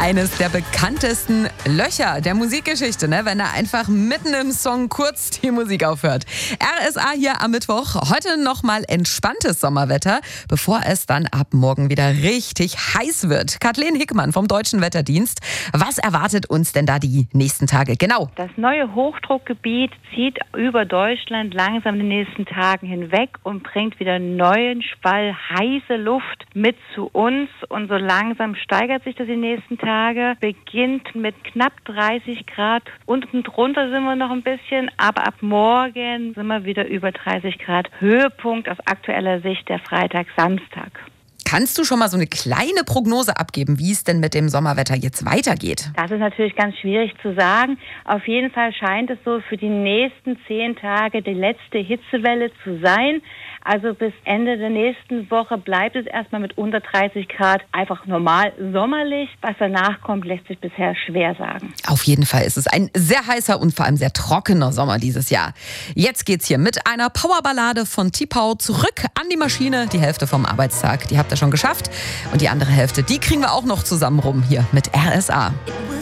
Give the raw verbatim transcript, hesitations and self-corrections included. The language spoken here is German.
Eines der bekanntesten Löcher der Musikgeschichte, ne? Wenn er einfach mitten im Song kurz die Musik aufhört. R S A hier am Mittwoch. Heute nochmal entspanntes Sommerwetter, bevor es dann ab morgen wieder richtig heiß wird. Kathleen Hickmann vom Deutschen Wetterdienst. Was erwartet uns denn da die nächsten Tage? Genau. Das neue Hochdruckgebiet zieht über Deutschland langsam in den nächsten Tagen hinweg und bringt wieder neuen Schwall heiße Luft mit zu uns. Und so langsam steigert sich das die nächsten Tage. Beginnt mit knapp dreißig Grad. Unten drunter sind wir noch ein bisschen, aber ab morgen sind wir wieder über dreißig Grad. Höhepunkt aus aktueller Sicht der Freitag, Samstag. Kannst du schon mal so eine kleine Prognose abgeben, wie es denn mit dem Sommerwetter jetzt weitergeht? Das ist natürlich ganz schwierig zu sagen. Auf jeden Fall scheint es so für die nächsten zehn Tage die letzte Hitzewelle zu sein. Also bis Ende der nächsten Woche bleibt es erstmal mit unter dreißig Grad einfach normal sommerlich. Was danach kommt, lässt sich bisher schwer sagen. Auf jeden Fall ist es ein sehr heißer und vor allem sehr trockener Sommer dieses Jahr. Jetzt geht's hier mit einer Powerballade von T'Pau zurück an die Maschine. Die Hälfte vom Arbeitstag, die habt ihr schon geschafft. Und die andere Hälfte, die kriegen wir auch noch zusammen rum hier mit R S A.